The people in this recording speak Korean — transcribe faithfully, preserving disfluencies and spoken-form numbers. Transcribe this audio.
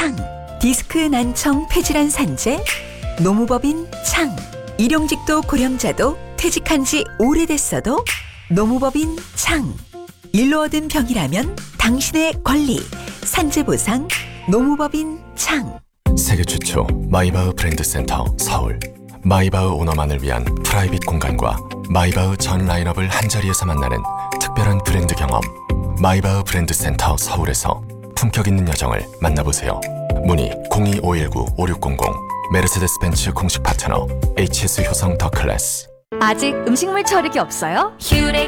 창, 디스크 난청 폐질환 산재 노무법인 창, 일용직도 고령자도 퇴직한 지 오래됐어도 노무법인 창, 일로 얻은 병이라면 당신의 권리, 산재보상 노무법인 창. 세계 최초 마이바흐 브랜드 센터 서울. 마이바흐 오너만을 위한 프라이빗 공간과 마이바흐 전 라인업을 한자리에서 만나는 특별한 브랜드 경험. 마이바흐 브랜드 센터 서울에서 품격 있는 여정을 만나보세요. 문의 공이 오일구 오육공공. 메르세데스 벤츠 공식 파트너 에이치에스 효성 더 클래스. 아직 음식물 처리기 없어요?